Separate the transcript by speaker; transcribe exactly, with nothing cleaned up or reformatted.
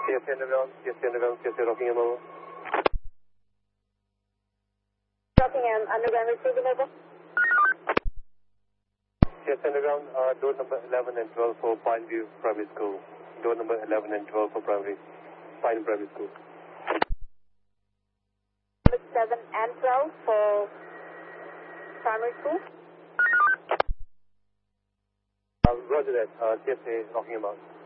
Speaker 1: C S A underground, C S A underground, C S A Rockingham over.
Speaker 2: Rockingham underground receiving over.
Speaker 1: C S A underground, uh, door number eleven and twelve for Pineview Primary School. Door number eleven and twelve for primary, Pine Primary School.
Speaker 2: seven and twelve for primary school.
Speaker 1: Uh, roger that, uh, C S A Rockingham out.